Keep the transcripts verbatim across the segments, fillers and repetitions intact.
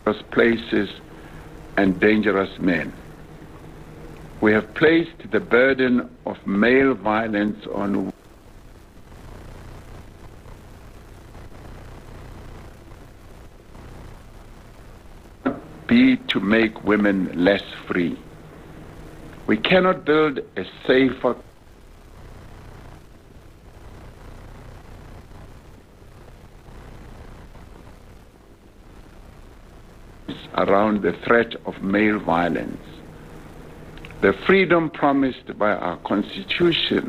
places and dangerous men. We have placed the burden of male violence on be to make women less free. We cannot build a safer around the threat of male violence. The freedom promised by our Constitution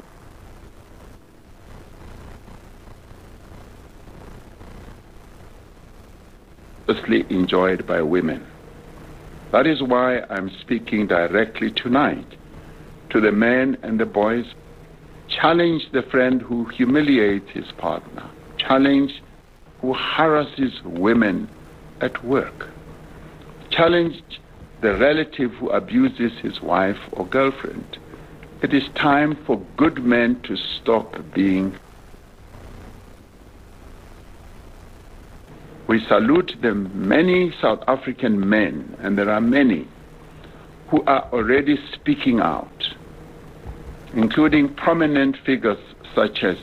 mostly enjoyed by women. That is why I'm speaking directly tonight to the men and the boys. Challenge the friend who humiliates his partner. Challenge who harasses women at work. Challenge the relative who abuses his wife or girlfriend. It is time for good men to stop being. We salute the many South African men, and there are many, who are already speaking out, including prominent figures such as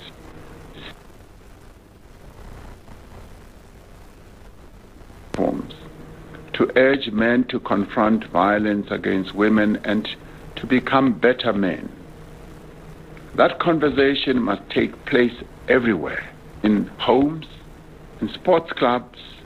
forms, to urge men to confront violence against women and to become better men. That conversation must take place everywhere, in homes, in sports clubs,